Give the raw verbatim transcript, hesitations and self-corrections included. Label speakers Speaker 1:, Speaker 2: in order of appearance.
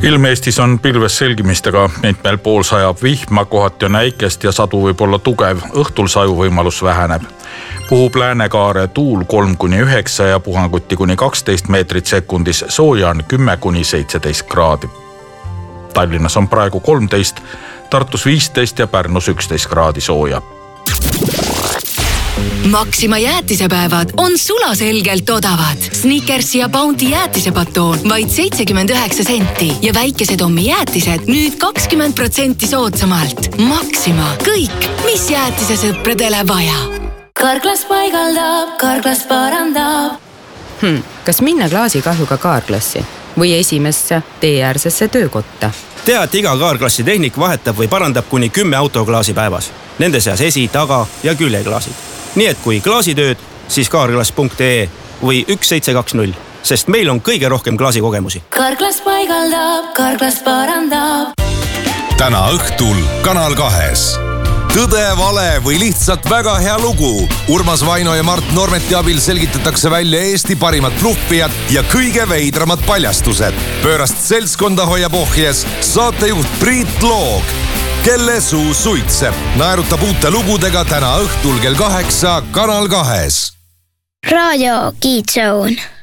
Speaker 1: Ilm Eestis on pilves selgimistega, mitmel pool sajab vihma, kohati on äikest ja sadu võib olla tugev, õhtul sajuvõimalus väheneb. Puhub läänekaare tuul kolm kuni üheksa ja puhanguti kuni kaksteist meetrit sekundis, sooja on kümme kuni seitseteist kraadi. Tallinnas on praegu kolmteist, Tartus viisteist ja Pärnus üksteist kraadi sooja.
Speaker 2: Maxima jäätisepäevad on sulaselgelt odavad. Snickers ja Bounty jäätisepatoon vaid seitsekümmend üheksa senti ja väikesed ommi jäätised nüüd kakskümmend protsenti soodsamalt. Maxima. Kõik, mis jäätise sõpradele vaja.
Speaker 3: Karklas paigaldab, Karklas parandab.
Speaker 4: Hmm, kas minna klaasikahjuga kaarklassi või esimesse teeäärsesse töökotta?
Speaker 5: Tea, et iga kaarklassi tehnik vahetab või parandab kuni kümme autoklaasi päevas. Nende seas esi, taga ja küljeklaasid. Nii et kui klaasitööd, siis kaarklas punkt ee või üks seitse kaks null, sest meil on kõige rohkem klaasikogemusi.
Speaker 3: Karklas paigaldab, Karklas parandab.
Speaker 6: Täna õhtul Kanal kahes. Tõde, vale või lihtsalt väga hea lugu. Urmas Vaino ja Mart Normeti abil selgitatakse välja Eesti parimad bluffijad ja kõige veidramad paljastused. Pöörast seltskonda hoiab ohjes saatejuht Priit Loog, kelle suu suitseb. Naerutab uute lugudega täna õhtul kell kaheksa Kanal kahes.
Speaker 7: Raadio Kids Zone.